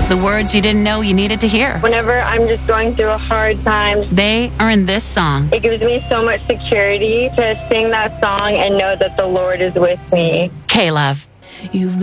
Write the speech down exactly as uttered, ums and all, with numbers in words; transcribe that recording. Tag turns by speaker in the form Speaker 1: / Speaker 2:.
Speaker 1: The words you didn't know you needed to hear.
Speaker 2: Whenever I'm just going through a hard time,
Speaker 1: they are in this song.
Speaker 2: It gives me so much security to sing that song and know that the Lord is with me.
Speaker 1: K-Love.
Speaker 3: You've